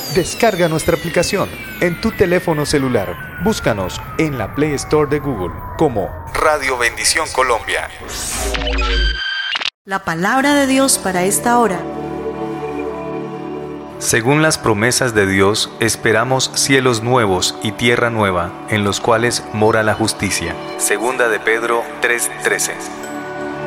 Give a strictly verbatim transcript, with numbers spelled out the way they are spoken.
Descarga nuestra aplicación en tu teléfono celular. Búscanos en la Play Store de Google como Radio Bendición Colombia. La palabra de Dios para esta hora. Según las promesas de Dios, esperamos cielos nuevos y tierra nueva, en los cuales mora la justicia. Segunda de Pedro tres trece.